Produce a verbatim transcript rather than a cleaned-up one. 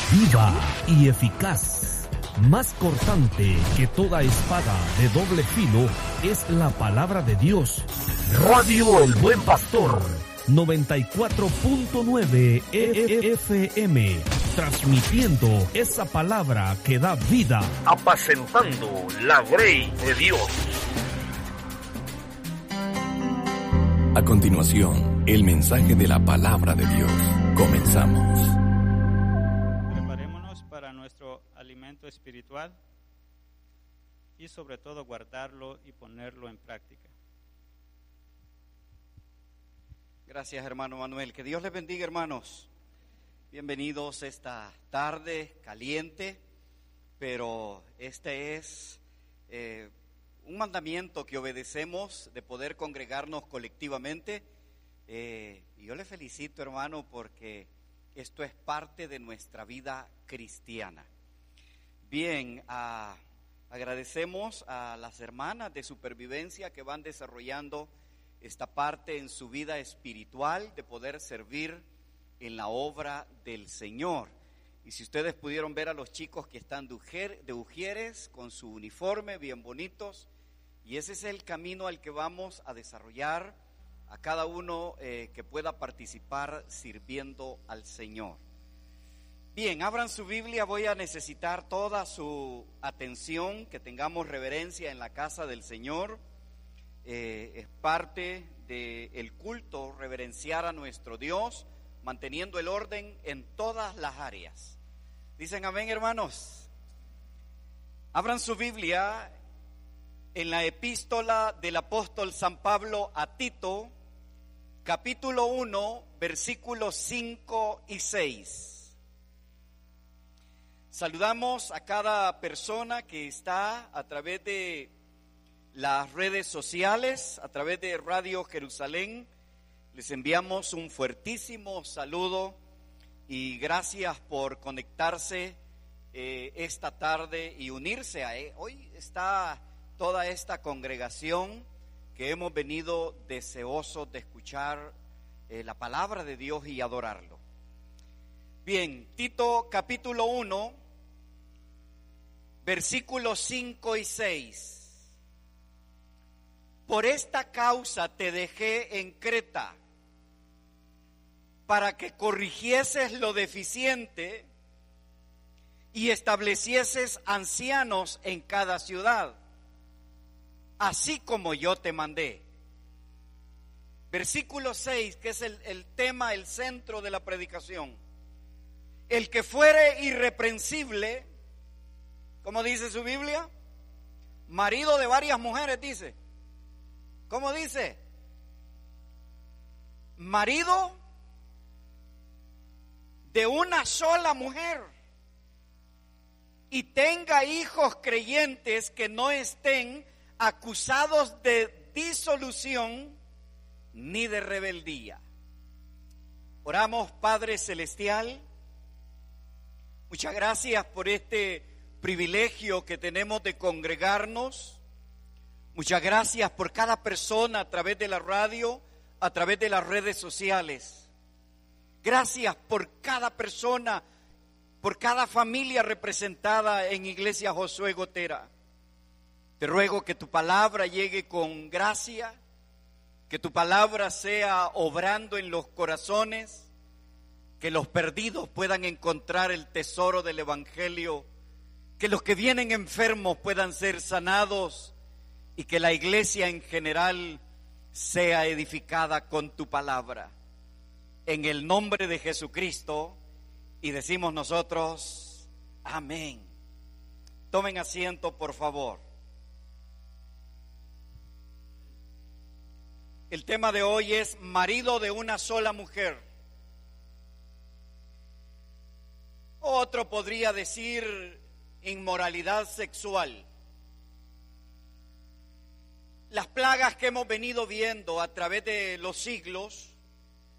viva y eficaz, más cortante que toda espada de doble filo, es la palabra de Dios. Radio El Buen Pastor, noventa y cuatro punto nueve F M, transmitiendo esa palabra que da vida, apacentando la grey de Dios. A continuación, el mensaje de la palabra de Dios. Comenzamos. Preparémonos para nuestro alimento espiritual y sobre todo guardarlo y ponerlo en práctica. Gracias, hermano Manuel. Que Dios les bendiga, hermanos. Bienvenidos esta tarde caliente, pero este es eh, un mandamiento que obedecemos de poder congregarnos colectivamente. Eh, y yo le felicito, hermano, porque esto es parte de nuestra vida cristiana. Bien, ah, agradecemos a las hermanas de supervivencia que van desarrollando esta parte en su vida espiritual de poder servir en la obra del Señor. Y si ustedes pudieron ver a los chicos que están de, ujier, de ujieres con su uniforme bien bonitos, y ese es el camino al que vamos a desarrollar a cada uno eh, que pueda participar sirviendo al Señor. Bien, abran su Biblia, voy a necesitar toda su atención, que tengamos reverencia en la casa del Señor. Eh, es parte del culto reverenciar a nuestro Dios, manteniendo el orden en todas las áreas. ¿Dicen amén, hermanos? Abran su Biblia en la epístola del apóstol San Pablo a Tito, capítulo uno, versículos cinco y seis. Saludamos a cada persona que está a través de las redes sociales, a través de Radio Jerusalén. Les enviamos un fuertísimo saludo y gracias por conectarse eh, esta tarde y unirse a él. Hoy está toda esta congregación que hemos venido deseosos de escuchar eh, la palabra de Dios y adorarlo. Bien, Tito capítulo uno, versículos cinco y seis. Por esta causa te dejé en Creta, para que corrigieses lo deficiente y establecieses ancianos en cada ciudad, así como yo te mandé. Versículo seis, que es el, el tema, el centro de la predicación. El que fuere irreprensible, ¿cómo dice su Biblia? Marido de varias mujeres, dice. ¿Cómo dice? Marido de una sola mujer, y tenga hijos creyentes que no estén acusados de disolución ni de rebeldía. Oramos, Padre Celestial, muchas gracias por este privilegio que tenemos de congregarnos. Muchas gracias por cada persona a través de la radio, a través de las redes sociales. Gracias por cada persona, por cada familia representada en Iglesia Josué Gotera. Te ruego que tu palabra llegue con gracia, que tu palabra sea obrando en los corazones, que los perdidos puedan encontrar el tesoro del Evangelio, que los que vienen enfermos puedan ser sanados y que la iglesia en general sea edificada con tu palabra. En el nombre de Jesucristo, y decimos nosotros, amén. Tomen asiento, por favor. El tema de hoy es marido de una sola mujer. Otro podría decir inmoralidad sexual. Las plagas que hemos venido viendo a través de los siglos